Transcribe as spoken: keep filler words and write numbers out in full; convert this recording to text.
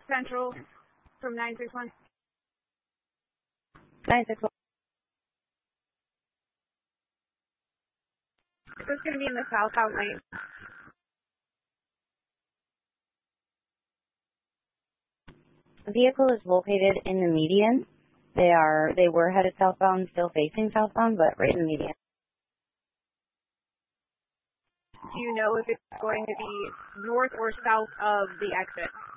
Central from nine six one. nine six one. This is going to be in the southbound lane. The vehicle is located in the median. They are, they were headed southbound, still facing southbound, but right in the median. Do you know if it's going to be north or south of the exit?